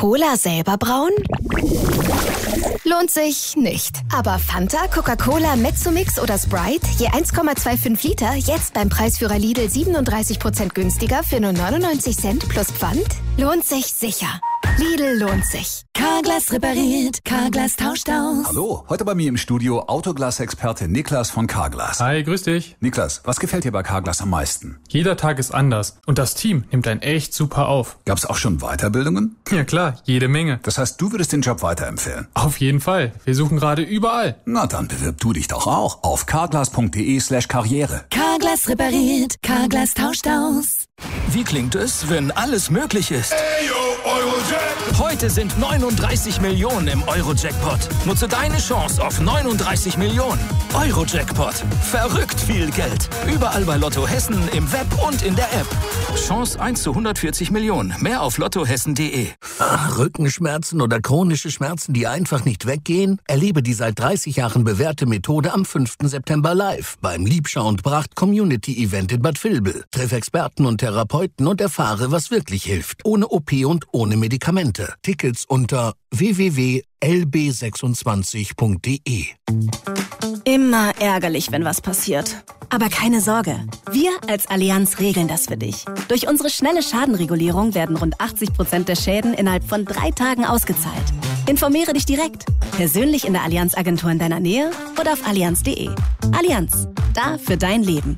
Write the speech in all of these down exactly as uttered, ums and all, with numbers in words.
Cola selber brauen? Lohnt sich nicht. Aber Fanta, Coca-Cola, Mezzomix oder Sprite, je eins Komma fünfundzwanzig Liter, jetzt beim Preisführer Lidl siebenunddreißig Prozent günstiger für nur neunundneunzig Cent plus Pfand? Lohnt sich sicher. Lidl lohnt sich. Carglass repariert, Carglass tauscht aus. Hallo, heute bei mir im Studio Autoglas-Experte Niklas von Carglass. Hi, grüß dich. Niklas, was gefällt dir bei Carglass am meisten? Jeder Tag ist anders und das Team nimmt einen echt super auf. Gab's auch schon Weiterbildungen? Ja klar, jede Menge. Das heißt, du würdest den Job weiterempfehlen? Auf jeden Fall. Wir suchen gerade überall. Na dann bewirb du dich doch auch auf carglass.de slash karriere. Carglass repariert, Carglass tauscht aus. Wie klingt es, wenn alles möglich ist? Ayo, Eurojackpot! Heute sind neununddreißig Millionen im Eurojackpot. Nutze deine Chance auf neununddreißig Millionen. Eurojackpot. Verrückt viel Geld. Überall bei Lotto Hessen, im Web und in der App. Chance eins zu hundertvierzig Millionen. Mehr auf lottohessen punkt de. Ach, Rückenschmerzen oder chronische Schmerzen, die einfach nicht weggehen? Erlebe die seit dreißig Jahren bewährte Methode am fünften September live beim Liebschau und Bracht Community Event in Bad Vilbel. Treff Experten und Therapeuten und erfahre, was wirklich hilft. Ohne O P und ohne Medikamente. Tickets unter w w w punkt l b sechsundzwanzig punkt de. Immer ärgerlich, wenn was passiert. Aber keine Sorge, wir als Allianz regeln das für dich. Durch unsere schnelle Schadenregulierung werden rund achtzig Prozent der Schäden innerhalb von drei Tagen ausgezahlt. Informiere dich direkt, persönlich in der Allianz-Agentur in deiner Nähe oder auf allianz punkt de. Allianz, da für dein Leben.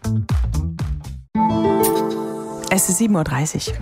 Es ist sieben Uhr dreißig.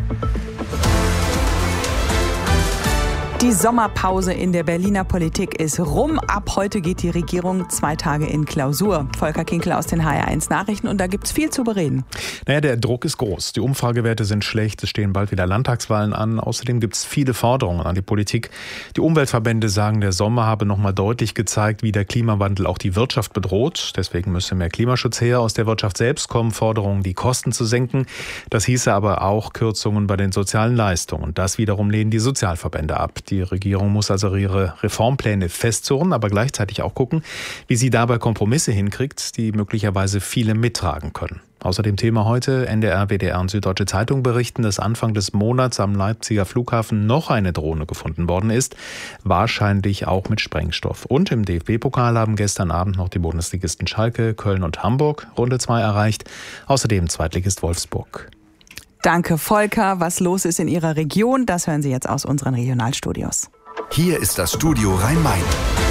Die Sommerpause in der Berliner Politik ist rum. Ab heute geht die Regierung zwei Tage in Klausur. Volker Kinkel aus den H R eins Nachrichten und da gibt's viel zu bereden. Naja, der Druck ist groß. Die Umfragewerte sind schlecht. Es stehen bald wieder Landtagswahlen an. Außerdem gibt's viele Forderungen an die Politik. Die Umweltverbände sagen, der Sommer habe nochmal deutlich gezeigt, wie der Klimawandel auch die Wirtschaft bedroht. Deswegen müsse mehr Klimaschutz her. Aus der Wirtschaft selbst kommen Forderungen, die Kosten zu senken. Das hieße aber auch Kürzungen bei den sozialen Leistungen. Und das wiederum lehnen die Sozialverbände ab. Die Regierung muss also ihre Reformpläne festzurren, aber gleichzeitig auch gucken, wie sie dabei Kompromisse hinkriegt, die möglicherweise viele mittragen können. Außerdem Thema heute, N D R, W D R und Süddeutsche Zeitung berichten, dass Anfang des Monats am Leipziger Flughafen noch eine Drohne gefunden worden ist, wahrscheinlich auch mit Sprengstoff. Und im D F B-Pokal haben gestern Abend noch die Bundesligisten Schalke, Köln und Hamburg Runde zwei erreicht, außerdem Zweitligist Wolfsburg. Danke, Volker. Was los ist in Ihrer Region, das hören Sie jetzt aus unseren Regionalstudios. Hier ist das Studio Rhein-Main.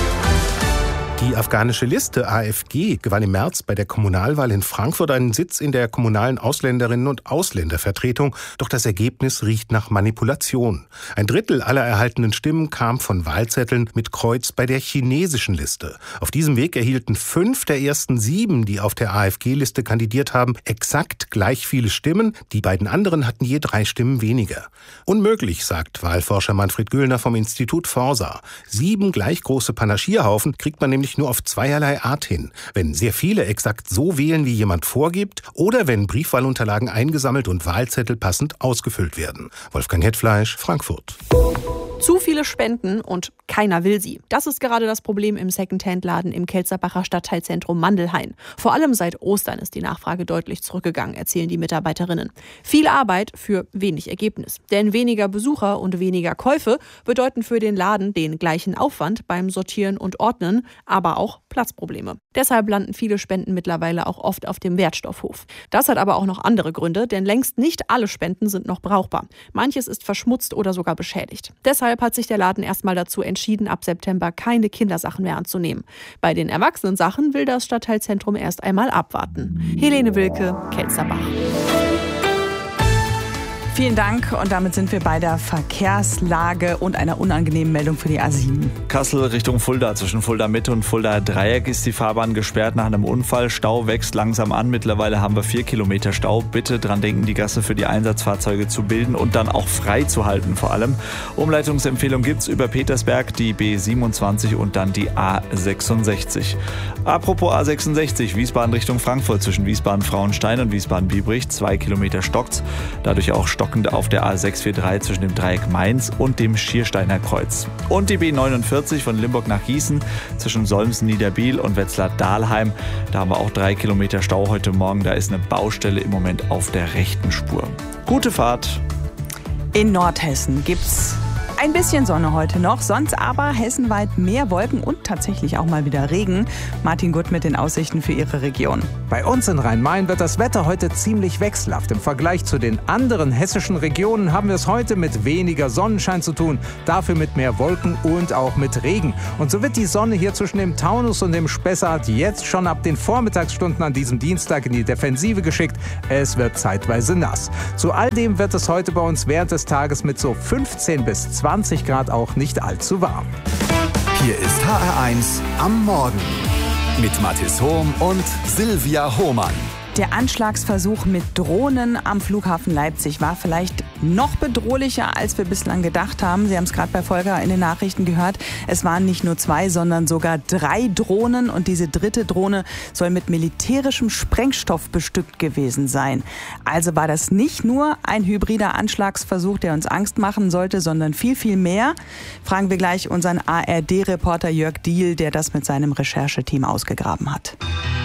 Die afghanische Liste A F G gewann im März bei der Kommunalwahl in Frankfurt einen Sitz in der kommunalen Ausländerinnen- und Ausländervertretung. Doch das Ergebnis riecht nach Manipulation. Ein Drittel aller erhaltenen Stimmen kam von Wahlzetteln mit Kreuz bei der chinesischen Liste. Auf diesem Weg erhielten fünf der ersten sieben, die auf der A F G-Liste kandidiert haben, exakt gleich viele Stimmen. Die beiden anderen hatten je drei Stimmen weniger. Unmöglich, sagt Wahlforscher Manfred Güllner vom Institut Forsa. Sieben gleich große Panaschierhaufen kriegt man nämlich nur auf zweierlei Art hin. Wenn sehr viele exakt so wählen, wie jemand vorgibt, oder wenn Briefwahlunterlagen eingesammelt und Wahlzettel passend ausgefüllt werden. Wolfgang Hetfleisch, Frankfurt. Zu viele Spenden und keiner will sie. Das ist gerade das Problem im Secondhand-Laden im Kelzerbacher Stadtteilzentrum Mandelhain. Vor allem seit Ostern ist die Nachfrage deutlich zurückgegangen, erzählen die Mitarbeiterinnen. Viel Arbeit für wenig Ergebnis. Denn weniger Besucher und weniger Käufe bedeuten für den Laden den gleichen Aufwand beim Sortieren und Ordnen, aber auch Platzprobleme. Deshalb landen viele Spenden mittlerweile auch oft auf dem Wertstoffhof. Das hat aber auch noch andere Gründe, denn längst nicht alle Spenden sind noch brauchbar. Manches ist verschmutzt oder sogar beschädigt. Deshalb hat sich der Laden erstmal dazu entschieden, ab September keine Kindersachen mehr anzunehmen. Bei den Erwachsenensachen will das Stadtteilzentrum erst einmal abwarten. Helene Wilke, Kelzerbach. Vielen Dank und damit sind wir bei der Verkehrslage und einer unangenehmen Meldung für die A sieben. Kassel Richtung Fulda. Zwischen Fulda Mitte und Fulda Dreieck ist die Fahrbahn gesperrt nach einem Unfall. Stau wächst langsam an. Mittlerweile haben wir vier Kilometer Stau. Bitte dran denken, die Gasse für die Einsatzfahrzeuge zu bilden und dann auch frei zu halten vor allem. Umleitungsempfehlung gibt's über Petersberg, die B siebenundzwanzig und dann die A sechsundsechzig. Apropos A sechsundsechzig, Wiesbaden Richtung Frankfurt. Zwischen Wiesbaden-Frauenstein und Wiesbaden-Biebrich zwei Kilometer stockt's. Dadurch auch stockend auf der A sechshundertvierunddreißig zwischen dem Dreieck Mainz und dem Schiersteiner Kreuz. Und die B neunundvierzig von Limburg nach Gießen zwischen Solmsen-Niederbiel und Wetzlar-Dahlheim. Da haben wir auch drei Kilometer Stau heute Morgen. Da ist eine Baustelle im Moment auf der rechten Spur. Gute Fahrt. In Nordhessen gibt's Ein bisschen Sonne heute noch, sonst aber hessenweit mehr Wolken und tatsächlich auch mal wieder Regen. Martin Gutt mit den Aussichten für Ihre Region. Bei uns in Rhein-Main wird das Wetter heute ziemlich wechselhaft. Im Vergleich zu den anderen hessischen Regionen haben wir es heute mit weniger Sonnenschein zu tun, dafür mit mehr Wolken und auch mit Regen. Und so wird die Sonne hier zwischen dem Taunus und dem Spessart jetzt schon ab den Vormittagsstunden an diesem Dienstag in die Defensive geschickt. Es wird zeitweise nass. Zu all dem wird es heute bei uns während des Tages mit so fünfzehn bis zwanzig Grad auch nicht allzu warm. Hier ist H R eins am Morgen mit Mathis Hohm und Silvia Hohmann. Der Anschlagsversuch mit Drohnen am Flughafen Leipzig war vielleicht noch bedrohlicher, als wir bislang gedacht haben. Sie haben es gerade bei Volker in den Nachrichten gehört. Es waren nicht nur zwei, sondern sogar drei Drohnen. Und diese dritte Drohne soll mit militärischem Sprengstoff bestückt gewesen sein. Also war das nicht nur ein hybrider Anschlagsversuch, der uns Angst machen sollte, sondern viel, viel mehr. Fragen wir gleich unseren A R D-Reporter Jörg Diehl, der das mit seinem Rechercheteam ausgegraben hat.